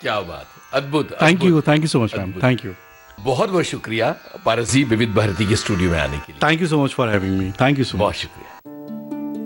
क्या बात है, अद्भुत। Thank you so much ma'am, thank you. बहुत बहुत शुक्रिया पारस जी, विविध भारती के स्टूडियो में आने के लिए। Thank you so much for having me, thank you so much. बहुत शुक्रिया।